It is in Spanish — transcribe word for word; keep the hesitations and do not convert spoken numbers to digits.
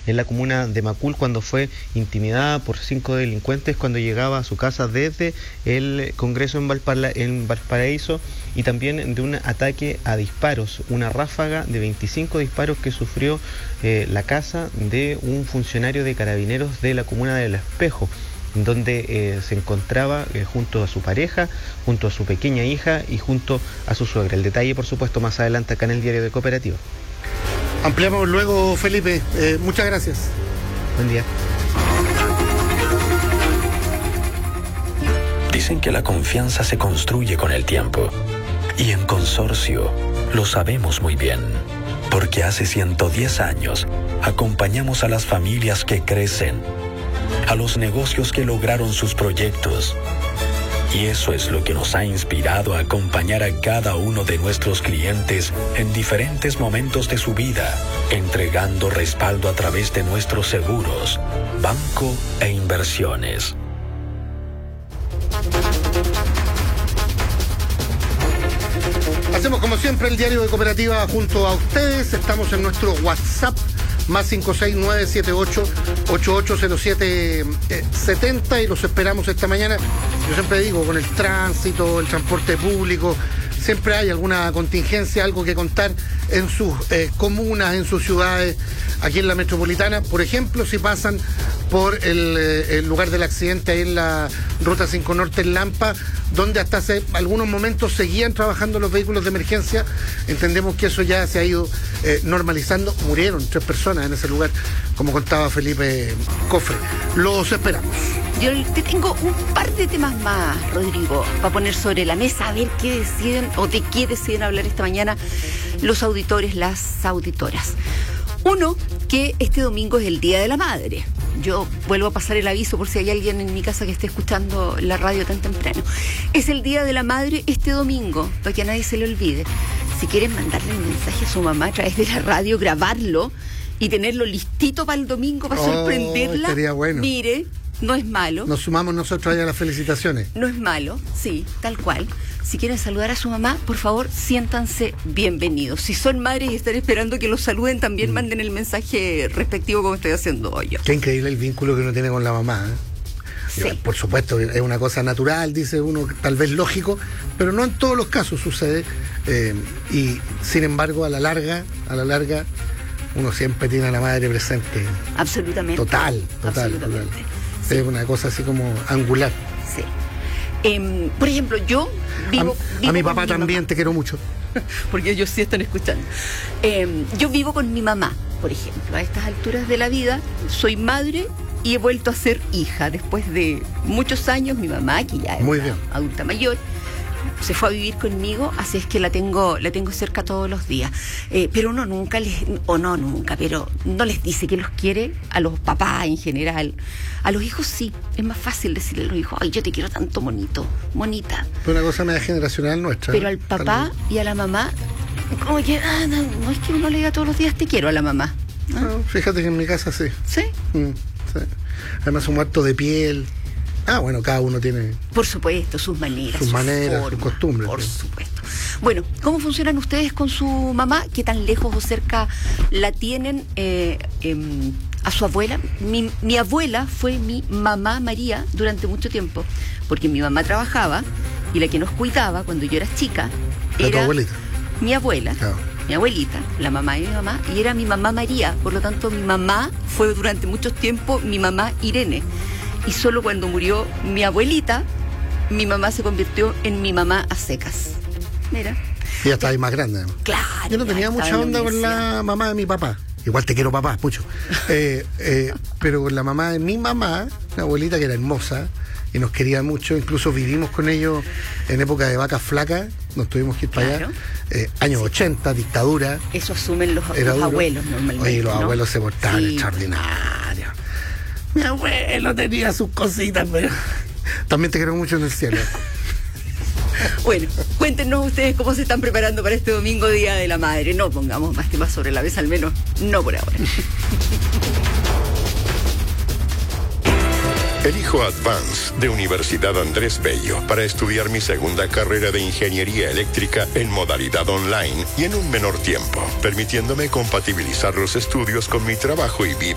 en la comuna de Macul cuando fue intimidada por cinco delincuentes cuando llegaba a su casa desde el Congreso en, Valpala- en Valparaíso, y también de un ataque a disparos, una ráfaga de veinticinco disparos que sufrió eh, la casa de un funcionario de Carabineros de la comuna del Espejo, donde eh, se encontraba eh, junto a su pareja, junto a su pequeña hija y junto a su suegra. El detalle, por supuesto, más adelante acá en el Diario de Cooperativa. Ampliamos luego, Felipe. Eh, muchas gracias. Buen día. Dicen que la confianza se construye con el tiempo. Y en Consorcio lo sabemos muy bien. Porque hace ciento diez años acompañamos a las familias que crecen, a los negocios que lograron sus proyectos. Y eso es lo que nos ha inspirado a acompañar a cada uno de nuestros clientes en diferentes momentos de su vida, entregando respaldo a través de nuestros seguros, banco e inversiones. Hacemos como siempre el Diario de Cooperativa junto a ustedes. Estamos en nuestro WhatsApp más cinco seis nueve siete ocho ocho ocho cero siete siete cero y los esperamos esta mañana. Yo siempre digo, con el tránsito, el transporte público, siempre hay alguna contingencia, algo que contar en sus eh, comunas, en sus ciudades, aquí en la metropolitana. Por ejemplo, si pasan por el, el lugar del accidente ahí en la Ruta cinco Norte en Lampa, donde hasta hace algunos momentos seguían trabajando los vehículos de emergencia. Entendemos que eso ya se ha ido eh, normalizando. Murieron tres personas en ese lugar, como contaba Felipe Cofre. Los esperamos. Yo te tengo un par de temas más, Rodrigo, para poner sobre la mesa, a ver qué deciden o de qué deciden hablar esta mañana los auditores, las auditoras. Uno, que este domingo es el Día de la Madre. Yo vuelvo a pasar el aviso por si hay alguien en mi casa que esté escuchando la radio tan temprano. Es el Día de la Madre este domingo, para que a nadie se le olvide. Si quieren mandarle un mensaje a su mamá a través de la radio, grabarlo y tenerlo listito para el domingo para oh, sorprenderla, estaría bueno. Mire, no es malo. Nos sumamos nosotros allá a las felicitaciones. No es malo, sí, tal cual. Si quieren saludar a su mamá, por favor, siéntanse bienvenidos. Si son madres y están esperando que los saluden, también mm. manden el mensaje respectivo como estoy haciendo hoy yo. Qué increíble el vínculo que uno tiene con la mamá, ¿eh? Sí. Yo, por supuesto, es una cosa natural, dice uno, tal vez lógico, pero no en todos los casos sucede. Eh, y sin embargo, a la larga, a la larga, uno siempre tiene a la madre presente. Absolutamente. Total, total. Absolutamente. Total. Sí. Es una cosa así como angular. Sí. Eh, por ejemplo, yo vivo... A, vivo a mi papá mi también, mamá. Te quiero mucho. Porque ellos sí están escuchando. Eh, yo vivo con mi mamá, por ejemplo. A estas alturas de la vida, soy madre y he vuelto a ser hija. Después de muchos años, mi mamá, que ya es Muy una bien. adulta mayor, se fue a vivir conmigo, así es que la tengo, la tengo cerca todos los días. Eh, pero uno nunca les, o no nunca, pero no les dice que los quiere a los papás en general. A los hijos sí, es más fácil decirle a los hijos, ay, yo te quiero tanto, monito, monita. Es una cosa media generacional nuestra. Pero al papá y a la mamá, como que, ah, no, no es que uno le diga todos los días te quiero a la mamá. ¿Ah? No, fíjate que en mi casa sí. ¿Sí? Mm, sí. Además un muerto de piel. Ah, bueno, cada uno tiene... Por supuesto, sus maneras, sus, sus maneras, formas, sus costumbres. Por sí. supuesto. Bueno, ¿cómo funcionan ustedes con su mamá? ¿Qué tan lejos o cerca la tienen eh, eh, a su abuela? Mi, mi abuela fue mi mamá María durante mucho tiempo, porque mi mamá trabajaba y la que nos cuidaba cuando yo era chica ¿La era tu abuelita? Mi abuela. Claro. Mi abuelita, la mamá de mi mamá, y era mi mamá María. Por lo tanto, mi mamá fue durante mucho tiempo mi mamá Irene. Y solo cuando murió mi abuelita, mi mamá se convirtió en mi mamá a secas. Mira. Y ya estaba ahí más grande. ¿No? Claro. Yo no tenía mucha onda con la mamá de mi papá. Igual te quiero, papá, mucho. Eh, eh, pero con la mamá de mi mamá, una abuelita que era hermosa y nos quería mucho. Incluso vivimos con ellos en época de vacas flacas. Nos tuvimos que ir para Claro. allá. Eh, años Sí. ochenta, dictadura. Eso asumen los, Era los duro. abuelos normalmente. Oye, los ¿no? abuelos se portaban Sí. extraordinarios. Mi abuelo tenía sus cositas, pero también te quiero mucho en el cielo. Bueno, cuéntenos ustedes cómo se están preparando para este domingo, Día de la Madre. No pongamos más temas sobre la mesa, al menos no por ahora. Elijo Advance de Universidad Andrés Bello para estudiar mi segunda carrera de Ingeniería Eléctrica en modalidad online y en un menor tiempo, permitiéndome compatibilizar los estudios con mi trabajo y vida.